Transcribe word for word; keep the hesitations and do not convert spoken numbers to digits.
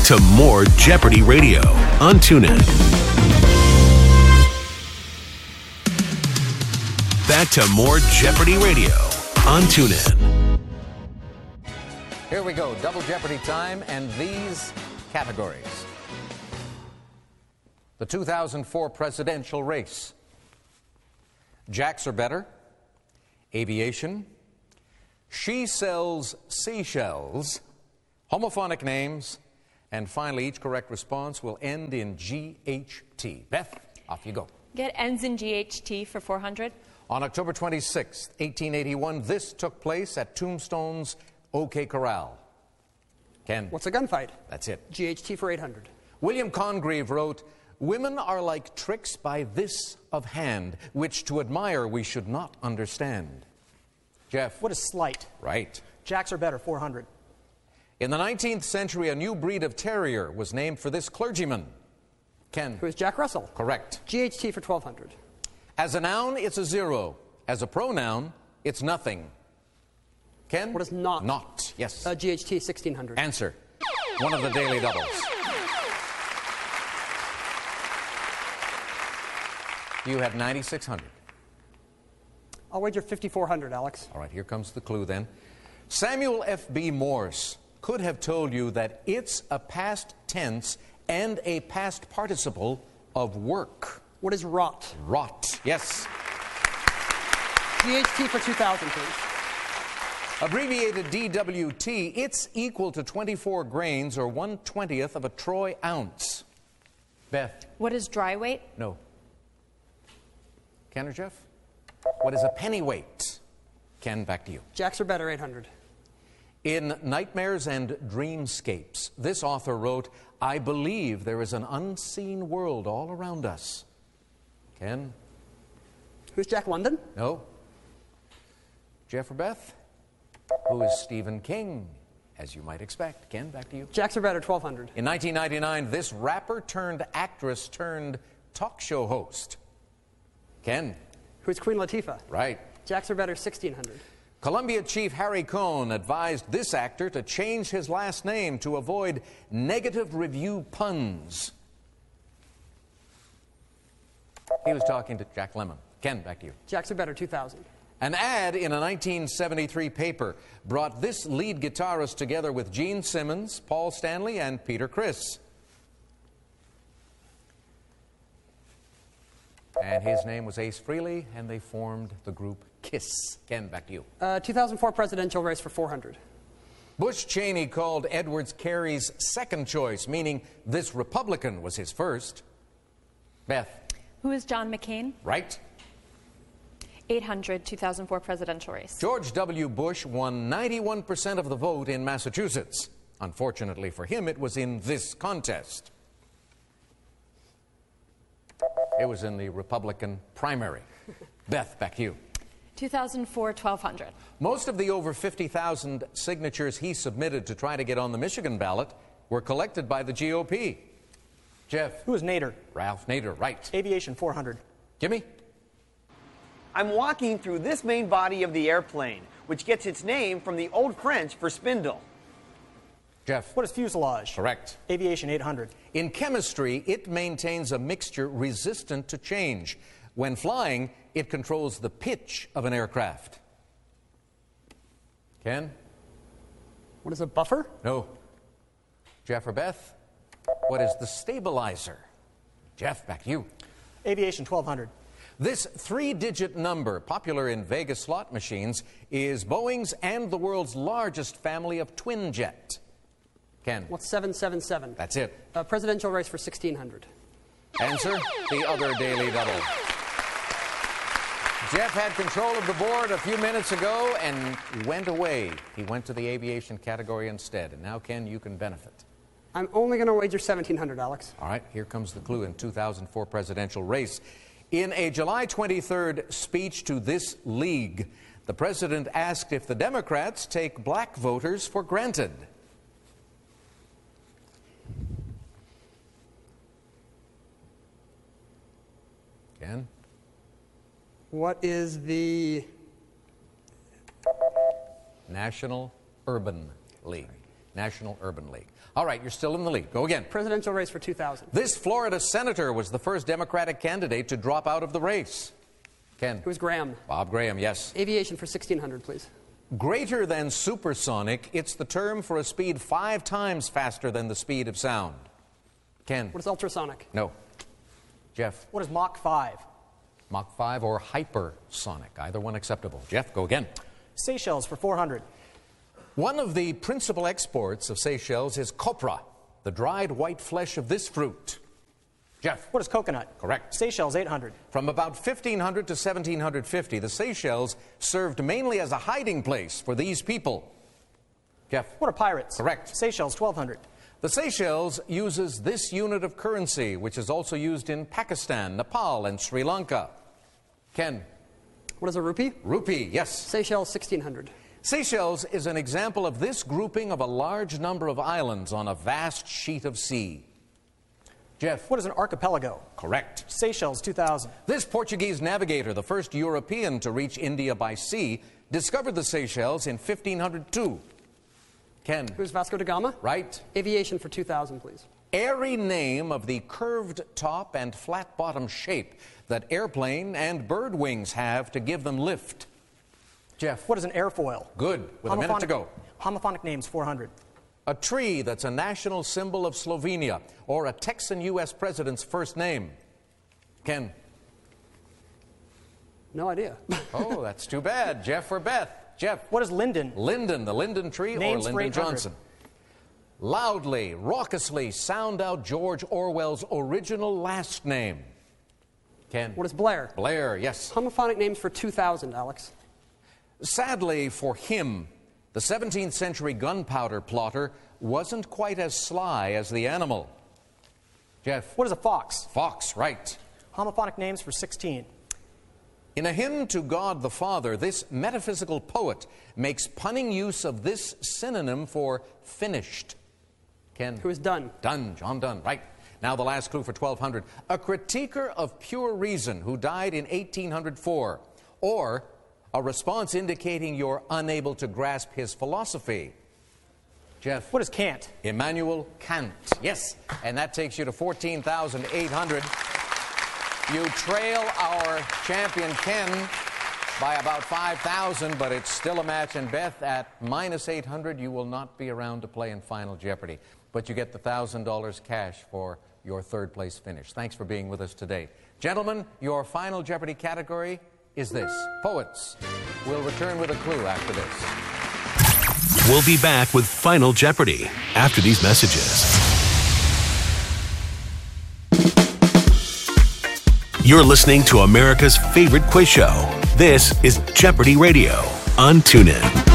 to more Jeopardy Radio on TuneIn. Back to more Jeopardy Radio on TuneIn. Here we go, Double Jeopardy time, and these categories. The two thousand four presidential race. Jacks are better. Aviation. She sells seashells. Homophonic names. And finally, each correct response will end in G H T. Beth, off you go. Get ends in G H T for four hundred. On October twenty-sixth, eighteen eighty-one, this took place at Tombstone's OK Corral. Ken. What's a gunfight? That's it. G H T for eight hundred. William Congreve wrote, "Women are like tricks by this of hand, which to admire we should not understand." Jeff. What is slight? Right. Jacks are better, four hundred. In the nineteenth century, a new breed of terrier was named for this clergyman. Ken. Who is Jack Russell? Correct. G H T for twelve hundred. As a noun, it's a zero. As a pronoun, it's nothing. Ken? What is not? Not, yes. Uh, G H T, sixteen hundred. Answer. One of the daily doubles. You had ninety-six hundred. I'll wager fifty-four hundred, Alex. All right, here comes the clue then. Samuel F B Morse could have told you that it's a past tense and a past participle of work. What is rot? Rot, yes. G H T for two thousand, please. Abbreviated D W T, it's equal to twenty-four grains or one twentieth of a troy ounce. Beth. What is dry weight? No. Ken or Jeff? What is a pennyweight? Ken, back to you. Jacks are better, eight hundred. In Nightmares and Dreamscapes, this author wrote, "I believe there is an unseen world all around us." Ken? Who's Jack London? No. Jeff or Beth? Who is Stephen King, as you might expect? Ken, back to you. Jacks are better, twelve hundred. In nineteen ninety-nine, this rapper turned actress turned talk show host. Ken? Who's Queen Latifah? Right. Jacks are better, sixteen hundred. Columbia Chief Harry Cohn advised this actor to change his last name to avoid negative review puns. He was talking to Jack Lemmon. Ken, back to you. Jacks are better, two thousand. An ad in a nineteen seventy-three paper brought this lead guitarist together with Gene Simmons, Paul Stanley, and Peter Criss. And his name was Ace Frehley, and they formed the group KISS. Ken, back to you. Uh, two thousand four presidential race for four hundred. Bush Cheney called Edwards Carey's second choice, meaning this Republican was his first. Beth. Who is John McCain? Right. eight hundred, two thousand four presidential race. George W. Bush won ninety-one percent of the vote in Massachusetts. Unfortunately for him, it was in this contest. It was in the Republican primary. Beth, back to you. two thousand four, twelve hundred. Most of the over fifty thousand signatures he submitted to try to get on the Michigan ballot were collected by the G O P. Jeff. Who is Nader? Ralph Nader, right. Aviation, four hundred. Jimmy. I'm walking through this main body of the airplane, which gets its name from the Old French for spindle. Jeff. What is fuselage? Correct. Aviation, eight hundred. In chemistry, it maintains a mixture resistant to change. When flying, it controls the pitch of an aircraft. Ken? What is a buffer? No. Jeff or Beth? What is the stabilizer? Jeff, back to you. Aviation, twelve hundred. This three-digit number, popular in Vegas slot machines, is Boeing's and the world's largest family of twin jet. Ken? What's seven seven seven? That's it. Uh, presidential race for sixteen hundred. Answer, the other daily double. Jeff had control of the board a few minutes ago and went away. He went to the aviation category instead. And now, Ken, you can benefit. I'm only going to wager seventeen hundred, Alex. All right, here comes the clue in two thousand four presidential race. In a July twenty-third speech to this league, the president asked if the Democrats take black voters for granted. Ken? What is the... National Urban League. National Urban League. All right, you're still in the lead. Go again. Presidential race for two thousand. This Florida senator was the first Democratic candidate to drop out of the race. Ken. It was Graham. Bob Graham, yes. Aviation for sixteen hundred, please. Greater than supersonic, it's the term for a speed five times faster than the speed of sound. Ken. What is ultrasonic? No. Jeff. What is Mach five? Mach five or hypersonic. Either one acceptable. Jeff, go again. Seychelles for four hundred. One of the principal exports of Seychelles is copra, the dried white flesh of this fruit. Jeff. What is coconut? Correct. Seychelles, eight hundred. From about fifteen hundred to seventeen fifty, the Seychelles served mainly as a hiding place for these people. Jeff. What are pirates? Correct. Seychelles, twelve hundred. The Seychelles uses this unit of currency, which is also used in Pakistan, Nepal, and Sri Lanka. Ken. What is a rupee? Rupee, yes. Seychelles, sixteen hundred. Seychelles is an example of this grouping of a large number of islands on a vast sheet of sea. Jeff. What is an archipelago? Correct. Seychelles, two thousand. This Portuguese navigator, the first European to reach India by sea, discovered the Seychelles in fifteen oh two. Ken. It was Vasco da Gama. Right. Aviation for two thousand, please. Airy name of the curved top and flat bottom shape that airplane and bird wings have to give them lift. Jeff. What is an airfoil? Good. With a minute to go. Homophonic names, four hundred. A tree that's a national symbol of Slovenia, or a Texan U S president's first name. Ken. No idea. Oh, that's too bad. Jeff or Beth? Jeff. What is linden? Linden, the linden tree, Names or for Lyndon eight hundred. Johnson. Loudly, raucously sound out George Orwell's original last name. Ken. What is Blair? Blair, yes. Homophonic names for two thousand, Alex. Sadly for him, the seventeenth century gunpowder plotter wasn't quite as sly as the animal. Jeff. What is a fox? Fox, right. Homophonic names for sixteen. In a hymn to God the Father, this metaphysical poet makes punning use of this synonym for finished. Ken. Who is Donne? Donne, John Donne, right. Now the last clue for twelve hundred. A critiquer of pure reason who died in eighteen oh four. Or a response indicating you're unable to grasp his philosophy. Jeff. What is Kant? Immanuel Kant. Yes. And that takes you to fourteen thousand eight hundred. You trail our champion Ken by about five thousand, but it's still a match. And Beth, at minus eight hundred, you will not be around to play in Final Jeopardy. But you get the one thousand dollars cash for your third place finish. Thanks for being with us today. Gentlemen, your Final Jeopardy category is this: poets. We'll return with a clue after this. We'll be back with Final Jeopardy after these messages. You're listening to America's favorite quiz show. This is Jeopardy Radio on TuneIn.